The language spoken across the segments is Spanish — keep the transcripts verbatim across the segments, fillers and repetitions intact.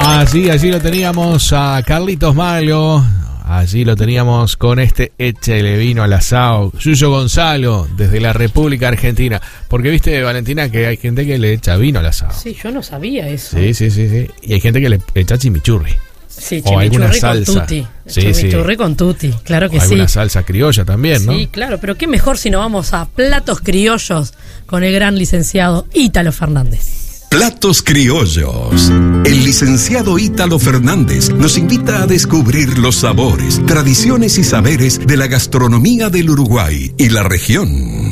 Así, allí lo teníamos a Carlitos Malo. Allí lo teníamos con este Échele vino al asado. Yuyo Gonzalo, desde la República Argentina. Porque viste, Valentina, que hay gente que le echa vino al asado. Sí, yo no sabía eso. Sí, sí, sí, sí. Y hay gente que le echa chimichurri. Sí, o alguna chimichurri con salsa. tutti. Sí, Chimichurri sí. con tutti, claro que o sí. alguna salsa criolla también, ¿no? Sí, claro, pero qué mejor si nos vamos a platos criollos con el gran licenciado Ítalo Fernández. Platos criollos. El licenciado Ítalo Fernández nos invita a descubrir los sabores, tradiciones y saberes de la gastronomía del Uruguay y la región.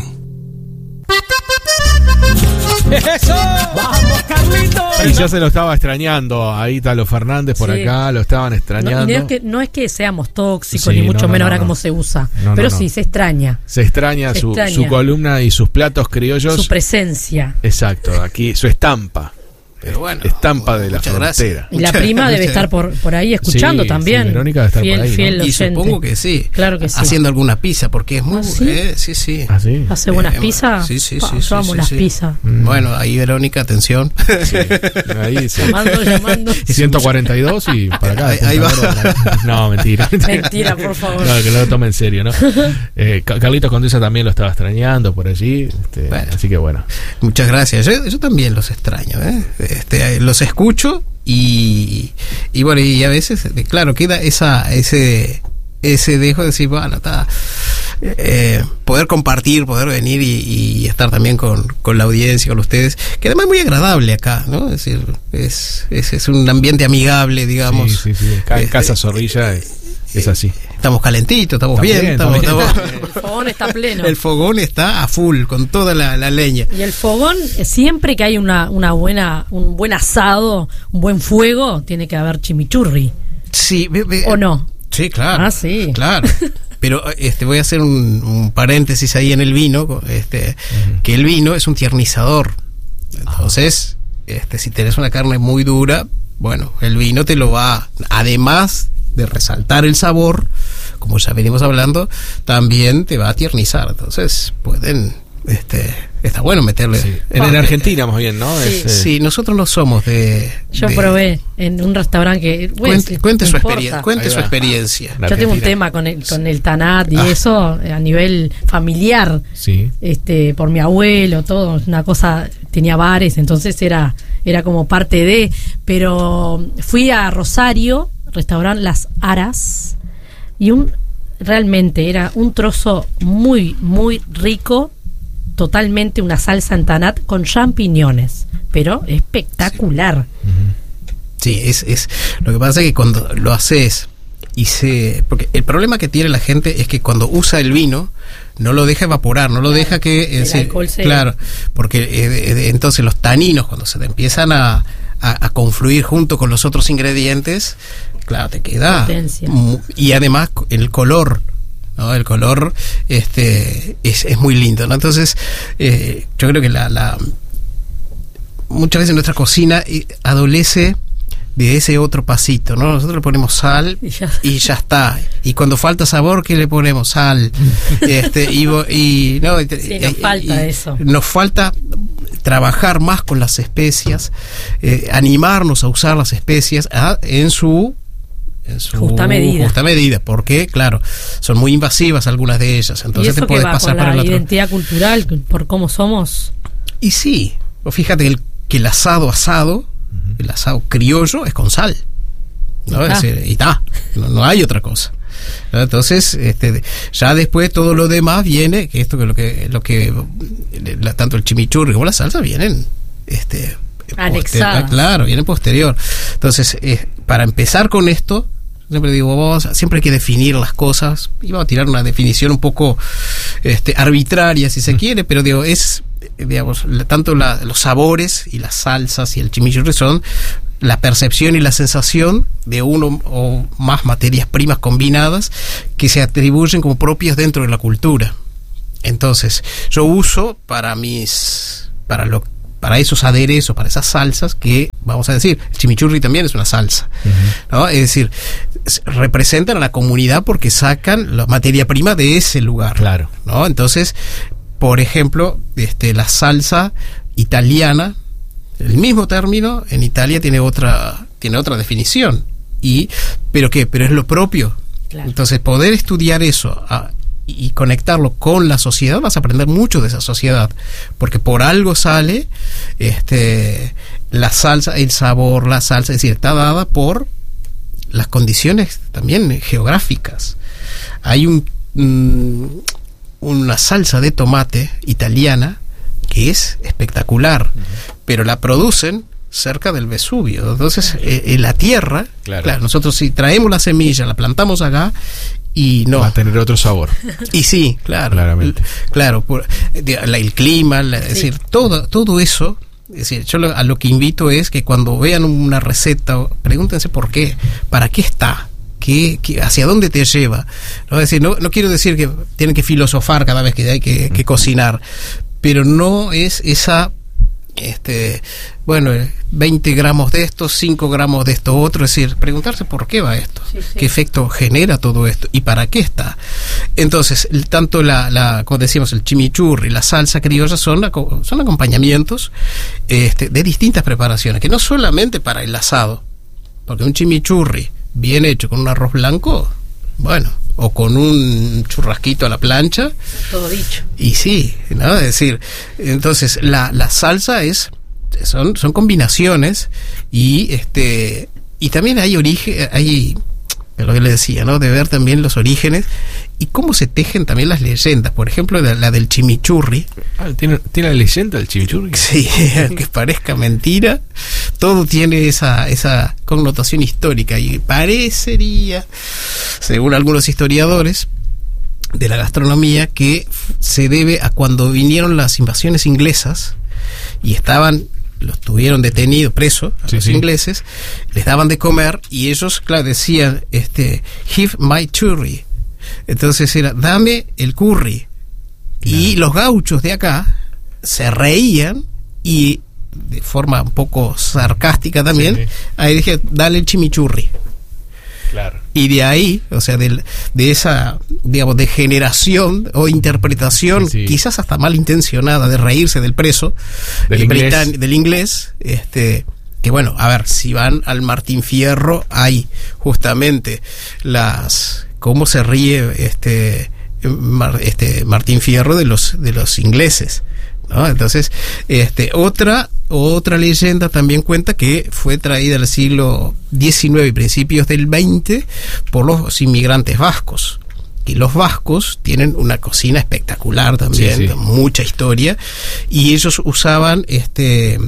¡Eso! ¡Vamos, Carlitos! Y ya se lo estaba extrañando a Ítalo Fernández por Sí. acá, lo estaban extrañando. No, y no, es que, no es que seamos tóxicos, Sí, ni mucho no, no, menos no, ahora no. como se usa, No, pero no, no. sí, se extraña Se extraña, Se su, extraña. su columna y sus platos criollos. su presencia. Exacto, aquí su estampa. Pero bueno, Estampa de la muchas frontera. Y la Muchas prima debe gracias. estar por, por ahí escuchando Sí, también. sí, Verónica debe estar fiel, por ahí, ¿no? fiel Y oyente. supongo que sí. Claro que sí. Haciendo alguna pizza, porque es muy... ¿Ah, sí? eh, sí, sí. ¿Ah, sí? ¿Hace buenas Eh, pizzas? Sí, sí, Pa, sí. yo sí, amo sí, las sí. pizzas. Mm. Bueno, ahí Verónica, atención. Sí, ahí sí. Llamando, llamando. ciento cuarenta y dos y para acá. Ahí- ahí va. No, mentira. Mentira, por favor. No, que no lo tome en serio, ¿no? Eh, Ca- Carlitos Condesa también lo estaba extrañando por allí. Este, Bueno. Así que bueno. Muchas gracias. Yo, yo también los extraño, ¿eh? Este, los escucho y, y bueno, y a veces, eh, claro, queda esa ese ese dejo de decir, bueno, está eh, poder compartir, poder venir y, y estar también con, con la audiencia, con ustedes, que además es muy agradable acá, ¿no? Es decir, es, es, es un ambiente amigable, digamos. Sí, sí, sí. Acá en Este, Casa Zorrilla es, es así. Estamos calentitos, estamos También, bien, estamos, también. estamos- El fogón está pleno. el fogón está a full, con toda la, la leña. Y el fogón, eh, siempre que hay una, una buena, un buen asado, un buen fuego, tiene que haber chimichurri. Sí, ve- ve- ¿O no? Sí, claro. Ah, sí. Claro. Pero este voy a hacer un, un paréntesis ahí en el vino, este uh-huh. que el vino es un tiernizador. Entonces, este si tenés una carne muy dura, bueno, el vino te lo va, además de resaltar el sabor, como ya venimos hablando, también te va a tiernizar. Entonces, pueden este está bueno meterle. Sí. En, en Argentina más bien, ¿no? Sí. Es, eh, Sí, nosotros no somos de... Yo de- probé en un restaurante que... bueno, Cuente, sí, cuente no su, importa. experien- cuente Ahí su va. experiencia. La Yo tengo un Argentina. tema con el, con el tanat y Ah. eso eh, a nivel familiar, Sí. este, por mi abuelo, todo, una cosa, tenía bares, entonces era, era como parte de, pero fui a Rosario, restaurante Las Aras, y un, realmente era un trozo muy, muy rico, totalmente una salsa en tanat con champiñones, pero espectacular. Sí, es, es lo que pasa es que cuando lo haces y se... Porque el problema que tiene la gente es que cuando usa el vino no lo deja evaporar, no lo deja que... El eh, se- alcohol se- Claro, porque eh, eh, entonces los taninos cuando se te empiezan a, a, a confluir junto con los otros ingredientes, claro, te queda... Potencia. mu- Y además el color... ¿no? El color este es, es muy lindo, ¿no? Entonces eh, yo creo que la, la muchas veces nuestra cocina eh, adolece de ese otro pasito, ¿no? Nosotros le ponemos sal Y ya. y ya está. Y cuando falta sabor, ¿qué le ponemos? Sal. este y, vo- y no, y- Sí, nos y- falta y eso. Nos falta trabajar más con las especias, eh, animarnos a usar las especias ah, en su en su Justa medida. justa medida, porque claro, son muy invasivas algunas de ellas, Y entonces eso te que puedes va pasar con para la el otro. identidad cultural, por cómo somos. Y sí, o fíjate que el, que el asado asado, el asado criollo es con sal, ¿no? Y Es ta. decir, y ta, no, no hay otra cosa, ¿no? Entonces este ya después todo lo demás viene, que esto que lo que lo que la- tanto el chimichurri como la salsa vienen este Anexadas. poster- claro, vienen posterior. Entonces eh, para empezar con esto, siempre digo, vamos a- siempre hay que definir las cosas, y vamos a tirar una definición un poco este arbitraria si se quiere, pero digo, es eh, digamos, la- tanto la- los sabores y las salsas y el chimichurri son la percepción y la sensación de uno o más materias primas combinadas que se atribuyen como propias dentro de la cultura. Entonces, yo uso para mis para lo para esos aderezos, para esas salsas que, vamos a decir, el chimichurri también es una salsa, uh-huh. ¿no? Es decir, s- representan a la comunidad porque sacan la materia prima de ese lugar, Claro. ¿no? Entonces, por ejemplo, este la salsa italiana, el mismo término en Italia tiene otra tiene otra definición. Y, ¿pero qué? Pero es lo propio. Claro. Entonces, poder estudiar eso a, y conectarlo con la sociedad, vas a aprender mucho de esa sociedad, porque por algo sale este la salsa, el sabor, la salsa, es decir, está dada por las condiciones también geográficas. Hay un mm, una salsa de tomate italiana que es espectacular, uh-huh. pero la producen cerca del Vesubio. Entonces, eh, en la tierra, claro. claro, nosotros si traemos la semilla, la plantamos acá y no. Va a tener otro sabor. Y sí, claro. Claramente. Claro, por, la, el clima, la, sí. es decir, todo, todo eso. Es decir, yo lo, a lo que invito es que cuando vean una receta, pregúntense por qué, para qué está. ¿Qué, qué, hacia dónde te lleva? ¿No? Es decir, no, no quiero decir que tienen que filosofar cada vez que hay que, que cocinar, pero no es esa, este, bueno, veinte gramos de esto, cinco gramos de esto otro, es decir, preguntarse por qué va esto, sí, sí. qué efecto genera todo esto y para qué está. Entonces, tanto la, la como decíamos, el chimichurri, la salsa criolla son, son acompañamientos este, de distintas preparaciones, que no solamente para el asado, porque un chimichurri bien hecho con un arroz blanco, bueno, o con un churrasquito a la plancha. Todo dicho. Y sí, ¿no? Es decir, entonces la, la salsa es son, son combinaciones y este y también hay origen, hay lo que le decía, ¿no? De ver también los orígenes y cómo se tejen también las leyendas. Por ejemplo, la, la del chimichurri. Ah, ¿tiene, ¿tiene la leyenda del chimichurri? Sí, aunque parezca mentira, todo tiene esa, esa connotación histórica y parecería, según algunos historiadores de la gastronomía, que se debe a cuando vinieron las invasiones inglesas y estaban... los tuvieron detenidos, presos, a sí, los sí. ingleses, les daban de comer y ellos, claro, decían, este, give my curry. Entonces era, dame el curry. Claro. Y los gauchos de acá se reían y de forma un poco sarcástica también, sí, sí. ahí dije, dale el chimichurri. Claro. Y de ahí, o sea, de, de esa, digamos, de generación o interpretación, sí, sí. quizás hasta malintencionada, de reírse del preso, del, inglés. Britan- del inglés, este, que bueno, a ver, si van al Martín Fierro, hay justamente las, cómo se ríe este, Mar, este Martín Fierro de los, de los ingleses, ¿no? Entonces, este, otra, otra leyenda también cuenta que fue traída al siglo diecinueve y principios del veinte por los inmigrantes vascos. Y los vascos tienen una cocina espectacular también, sí, sí. mucha historia, y ellos usaban este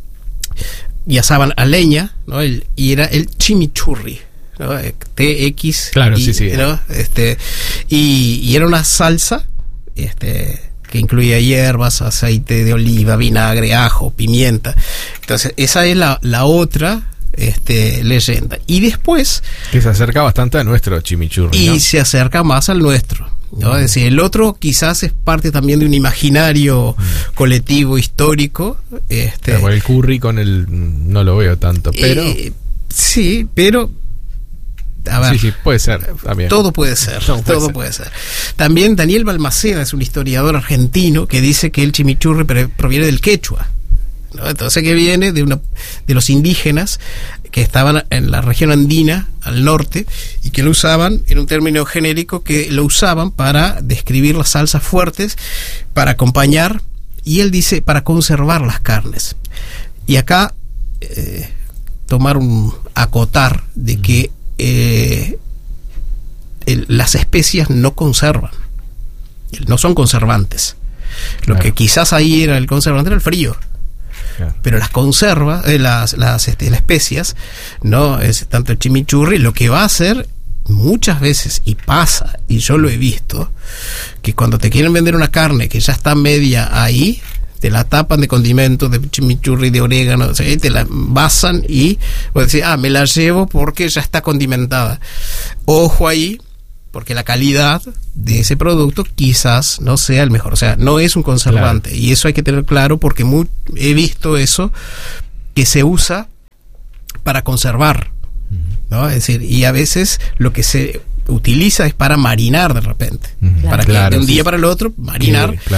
y asaban a leña, ¿no? El, y era el chimichurri, ¿no? T X, claro, y, sí, sí. ¿no? Este, y, y era una salsa, este que incluía hierbas, aceite de oliva, vinagre, ajo, pimienta. Entonces, esa es la, la otra este, leyenda. Y después... que se acerca bastante a nuestro chimichurri, Y ¿no? se acerca más al nuestro, ¿no? Mm. Es decir, el otro quizás es parte también de un imaginario mm. colectivo, histórico. Este, pero el curry con el... no lo veo tanto, pero... Eh, sí, pero... A ver, sí, sí, puede ser también. Todo puede ser, todo, puede, todo ser. puede ser. También Daniel Balmaceda es un historiador argentino que dice que el chimichurri proviene del quechua, ¿no? Entonces que viene de una de los indígenas que estaban en la región andina al norte y que lo usaban, era un término genérico que lo usaban para describir las salsas fuertes, para acompañar, y él dice para conservar las carnes. Y acá eh, tomar un acotar de que Eh, el, las especias no conservan, no son conservantes. Lo claro. que quizás ahí era el conservante era el frío, claro. pero las conservas, eh, las, las, este, las especias, no es tanto el chimichurri, lo que va a hacer muchas veces, y pasa, y yo lo he visto, que cuando te quieren vender una carne que ya está media ahí, te la tapan de condimentos, de chimichurri, de orégano, o sea, te la basan y vos decís, ah, me la llevo porque ya está condimentada. Ojo ahí, porque la calidad de ese producto quizás no sea el mejor, o sea, no es un conservante, claro. y eso hay que tener claro porque muy, he visto eso que se usa para conservar, ¿no? Es decir, y a veces lo que se utiliza es para marinar de repente, uh-huh. para claro, que de un sí. día para el otro marinar. Sí, claro.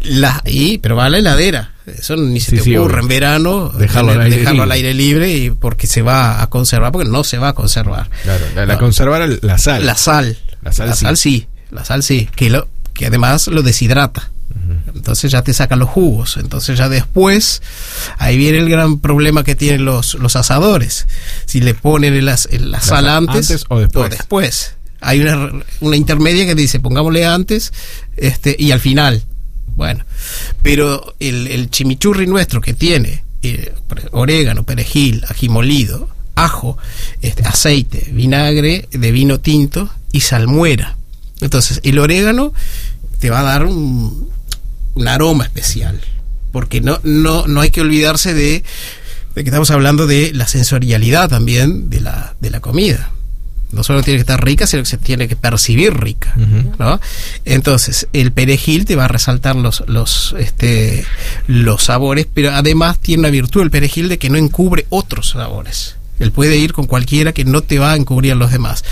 La, y, pero va a la heladera. Eso ni se Sí, te sí, ocurre obvio. en verano Dejarlo al tener- aire dejarlo libre. al aire libre y porque se va a conservar, porque no se va a conservar. Claro, la, la No. conservar la sal. La sal. La sal sí. sí. La sal sí. Que, lo, que además lo deshidrata. Entonces ya te sacan los jugos. Entonces ya después, ahí viene el gran problema que tienen los, los asadores. Si le ponen el, as- el- la sal sal antes, antes o después. después. Hay una, una intermedia que dice, pongámosle antes este y al final. Bueno, pero el, el chimichurri nuestro que tiene eh, orégano, perejil, ají molido, ajo, este, aceite, vinagre de vino tinto y salmuera. Entonces, el orégano te va a dar un, un aroma especial, porque no, no, no hay que olvidarse de, de que estamos hablando de la sensorialidad también de la, de la comida. No solo tiene que estar rica, sino que se tiene que percibir rica, Ujú. ¿no? Entonces, el perejil te va a resaltar los, los, este, los sabores, pero además tiene una virtud el perejil de que no encubre otros sabores. Él puede ir con cualquiera que no te va a encubrir los demás.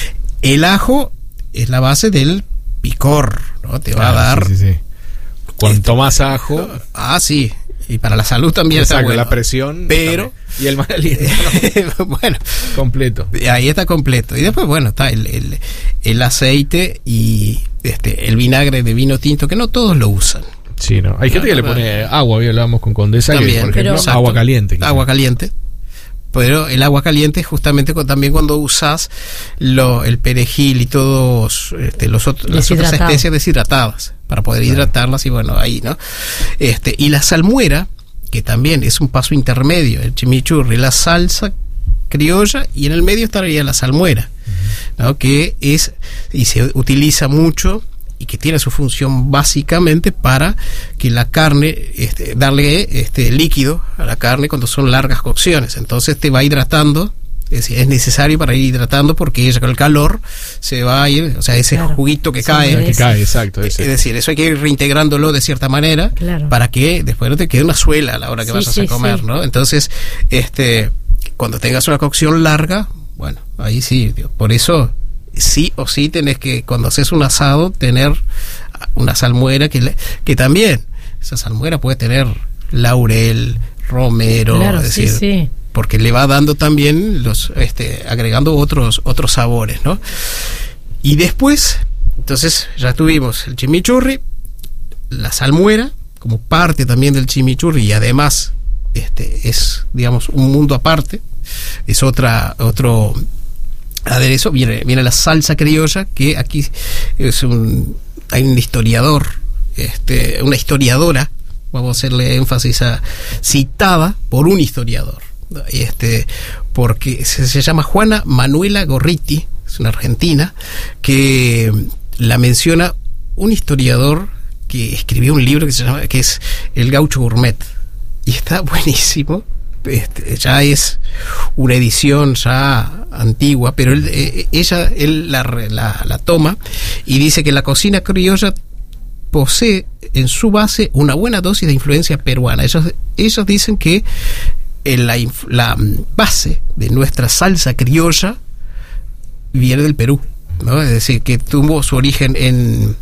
El ajo es la base del picor, ¿no? Te va Claro, a dar... sí, sí, sí. Cuanto más ajo, Ah, sí. Y para la salud también está exacto, bueno. la presión Pero... también. Y el mal aliento, ¿no? bueno, completo. ahí está completo. Y después, bueno, está el, el, el aceite y este el vinagre de vino tinto, que no todos lo usan. Sí, no. Hay gente que le pone agua, hoy hablábamos con Condesa, También, que por ejemplo, pero- agua caliente. quizás. Agua caliente. Pero el agua caliente justamente con, también cuando usas lo, el perejil y todos este, los otros, las otras Deshidratado. especies deshidratadas para poder hidratarlas y bueno, ahí, ¿no? Este, y la salmuera, que también es un paso intermedio, el chimichurri, la salsa criolla y en el medio estaría la salmuera, ¿no? Que es y se utiliza mucho y que tiene su función básicamente para que la carne, este, darle este líquido a la carne cuando son largas cocciones. Entonces te va hidratando, es decir, es necesario para ir hidratando porque ella con el calor se va a ir, o sea, ese Claro. juguito que Sí, cae. Que ese. cae, exacto. Es Ese. decir, eso hay que ir reintegrándolo de cierta manera Claro. para que después no te quede una suela a la hora que Sí, vayas sí, a comer, sí. ¿no? Entonces, este, cuando tengas una cocción larga, bueno, ahí sí, digo, por eso sí o sí tenés que, cuando haces un asado, tener una salmuera que, le- que también, esa salmuera puede tener laurel, romero, Claro, es sí, decir, sí. porque le va dando también los, este, agregando otros, otros sabores, ¿no? Y después, entonces ya tuvimos el chimichurri, la salmuera, como parte también del chimichurri, y además, este, es, digamos, un mundo aparte, es otra, otro aderezo, viene, viene la salsa criolla, que aquí es un, hay un historiador, este, una historiadora, vamos a hacerle énfasis a, citada por un historiador, este, porque se, se llama Juana Manuela Gorriti, es una argentina, que la menciona un historiador que escribió un libro que se llama, que es El Gaucho Gourmet, y está buenísimo. Este, ya es una edición ya antigua, pero él, eh, ella él la, la, la toma y dice que la cocina criolla posee en su base una buena dosis de influencia peruana. Ellos, ellos dicen que en la, inf- la base de nuestra salsa criolla viene del Perú, ¿no? Es decir, que tuvo su origen en,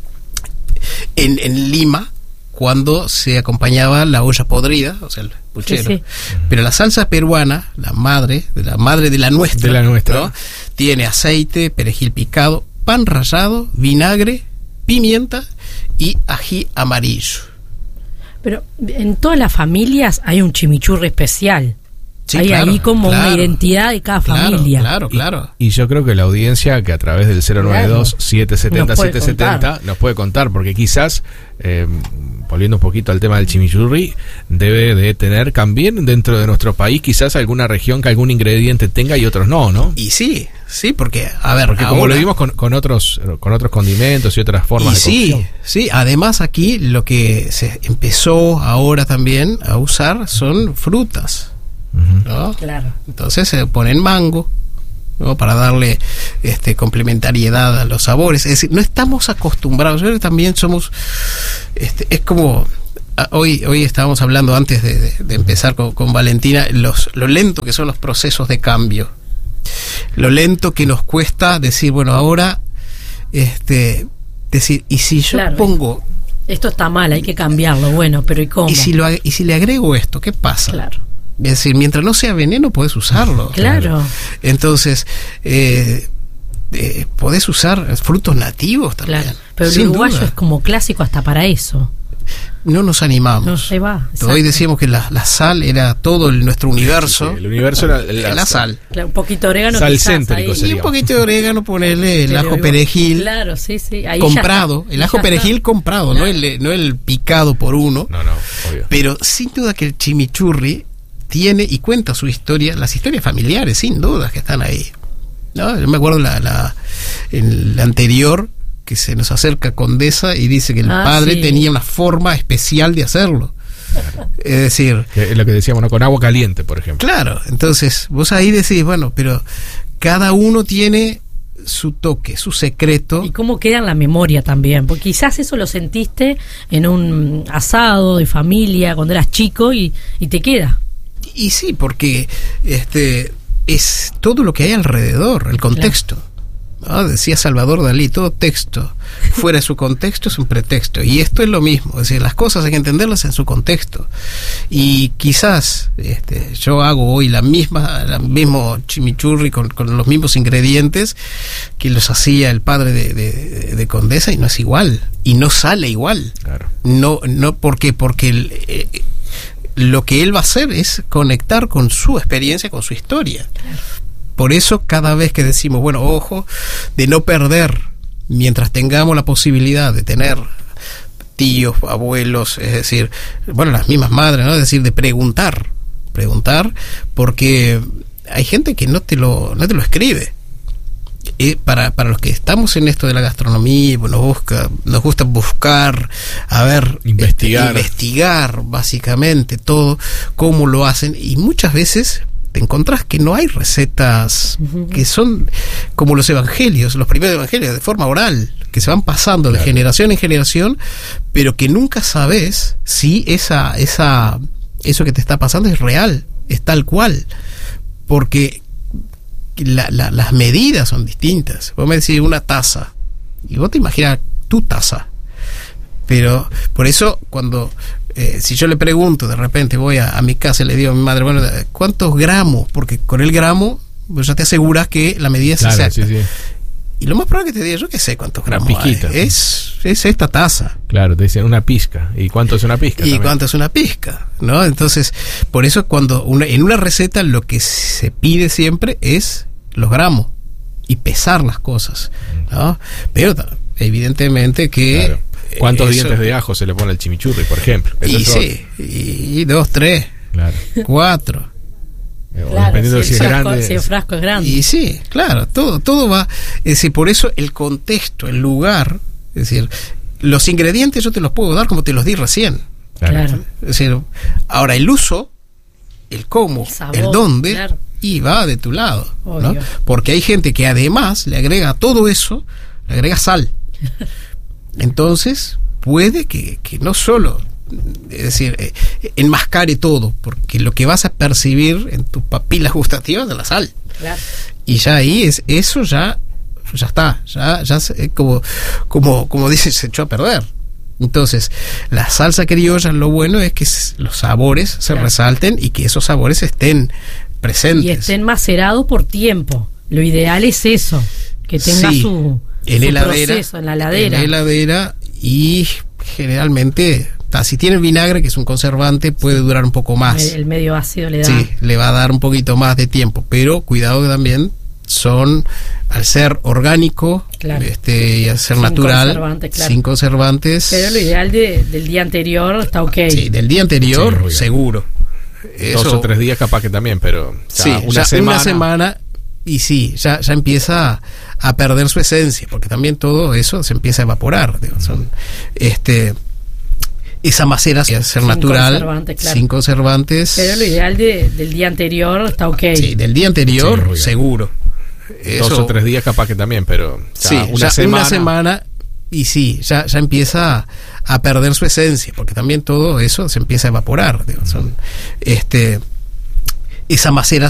en, en Lima, cuando se acompañaba la olla podrida, o sea, el puchero. Sí, sí. Pero la salsa peruana, la madre, de la madre de la nuestra, De la nuestra. ¿no? Tiene aceite, perejil picado, pan rallado, vinagre, pimienta y ají amarillo. Pero en todas las familias hay un chimichurri especial. Sí, hay claro, ahí como claro. una identidad de cada Claro, familia. claro, claro. Y yo creo que la audiencia que a través del cero nueve dos, siete siete cero, Nos puede siete siete cero contar. nos puede contar, porque quizás, eh, volviendo un poquito al tema del chimichurri, debe de tener también dentro de nuestro país quizás alguna región que algún ingrediente tenga y otros no, ¿no? Y sí, sí, porque, a ver, Porque como ahora- lo vimos con, con otros con otros condimentos y otras formas y de sí, cocción. sí, además aquí lo que se empezó ahora también a usar son frutas, Ujú. ¿no? Claro. Entonces se ponen mango, ¿no? Para darle este complementariedad a los sabores. Es decir, no estamos acostumbrados. Yo creo que también somos, este, es como a- hoy hoy estábamos hablando antes de, de- de empezar con, con Valentina, los lo lento que son los procesos de cambio, lo lento que nos cuesta decir, bueno, ahora, este, decir, y si yo Claro. pongo Esto está mal, hay que cambiarlo, bueno, pero ¿y cómo? Y si, lo, ag- y si le agrego esto, ¿qué pasa? Claro. Es decir, mientras no sea veneno, podés usarlo. Claro. Entonces, eh, eh, podés usar frutos nativos también. Claro. Pero el sin uruguayo duda. es como clásico hasta para eso. No nos animamos. No se va. Hoy exacto. decíamos que la, la sal era todo el, nuestro universo. Sí, el universo era la, la sal. Claro, un poquito de orégano. Sal quizás, céntrico ahí. sería. Y un poquito de orégano, ponerle el Pero ajo igual- perejil. Claro, sí, sí. Ahí comprado. ya está. El ajo Ya perejil está. comprado, no el, no el picado por uno. No, no, obvio. Pero sin duda que el chimichurri tiene y cuenta su historia, las historias familiares, sin duda que están ahí. ¿No? Yo me acuerdo la, la, el anterior que se nos acerca Condesa y dice que el Ah, padre sí. tenía una forma especial de hacerlo. Es decir, Que es lo que decíamos, ¿no? Con agua caliente, por ejemplo. claro, entonces vos ahí decís, bueno, pero cada uno tiene su toque, su secreto. Y cómo queda en la memoria también, porque quizás eso lo sentiste en un asado de familia cuando eras chico y, y te queda. Y sí, porque este es todo lo que hay alrededor, el contexto. ¿No? Decía Salvador Dalí, todo texto fuera de su contexto es un pretexto. Y esto es lo mismo, es decir, las cosas hay que entenderlas en su contexto. Y quizás este, yo hago hoy la misma, el mismo chimichurri con, con los mismos ingredientes que los hacía el padre de, de, de Condesa y no es igual. Y no sale igual. Claro. No, no, ¿por qué? Porque el, eh, lo que él va a hacer es conectar con su experiencia, con su historia. Por eso cada vez que decimos, bueno, ojo, de no perder, mientras tengamos la posibilidad de tener tíos, abuelos, es decir, bueno, las mismas madres, ¿no? Es decir, de preguntar, preguntar, porque hay gente que no te lo, no te lo escribe. Y para, para los que estamos en esto de la gastronomía, nos busca, nos gusta buscar, a ver, Investigar. este, investigar básicamente todo, cómo lo hacen, y muchas veces te encontrás que no hay recetas Uh-huh. que son como los evangelios, los primeros evangelios, de forma oral, que se van pasando de Claro. generación en generación, pero que nunca sabes si esa, esa, eso que te está pasando es real, es tal cual, porque la, la, las medidas son distintas. Vos me decís una taza, y vos te imaginas tu taza, pero por eso cuando Eh, si yo le pregunto, de repente voy a, a mi casa y le digo a mi madre, bueno, ¿cuántos gramos? Porque con el gramo pues ya te aseguras que la medida es Claro, exacta. sí, sí. Y lo más probable que te diga, yo qué sé cuántos Una gramos pizquita. hay. Es, es esta taza. Claro, te dicen una pizca. ¿Y cuánto es una pizca? ¿Y también? cuánto es una pizca? ¿No? Entonces, por eso cuando una, en una receta lo que se pide siempre es los gramos y pesar las cosas, ¿no? Pero evidentemente que... Claro. ¿Cuántos eso- dientes de ajo se le pone al chimichurri, por ejemplo? Eso Y es sí, y, y dos, tres, Claro. cuatro. Eh, o Claro, dependiendo si de si el es frasco, grande. si el frasco es grande. Y sí, claro, todo, todo va. Es decir, por eso el contexto, el lugar, es decir, los ingredientes yo te los puedo dar como te los di recién. Claro. Es decir, ahora el uso, el cómo, El sabor, el dónde, claro. y va de tu lado, ¿no? Obvio. Porque hay gente que además le agrega a todo eso, le agrega sal. Entonces, puede que, que no solo, es decir, eh, enmascare todo, porque lo que vas a percibir en tus papilas gustativas es de la sal. Claro. Y ya ahí es, eso ya, ya está, ya, ya se- como, como, como dice, se echó a perder. Entonces, la salsa criolla, lo bueno es que s- los sabores se Claro. resalten y que esos sabores estén presentes. Y estén macerados por tiempo. Lo ideal es eso, que tenga Sí, su, en su heladera, proceso en la heladera. En la heladera, y generalmente, ta, si tiene vinagre, que es un conservante, puede durar un poco más. el, el medio ácido le da. Sí, le va a dar un poquito más de tiempo, pero cuidado que también son, al ser orgánico, Claro. este, y al ser Sin natural, conservantes, claro. sin conservantes. Pero lo ideal de, del día anterior está ok. Sí, del día anterior, Sí, obvio. seguro. Dos o tres días capaz que también, pero ya Sí, una, ya semana, una semana, y sí, ya, ya empieza a perder su esencia, porque también todo eso se empieza a evaporar. Digo, son, este, esa maceración, ser Sin natural, conservantes, claro. sin conservantes. Pero lo ideal de, del día anterior está ok. Sí, del día anterior, Sí, obvio. seguro. dos Eso- o tres días capaz que también, pero ya Sí, una ya semana. una semana, y sí, ya, ya empieza a, a perder su esencia, porque también todo eso se empieza a evaporar. Digo, son, este, esa maceración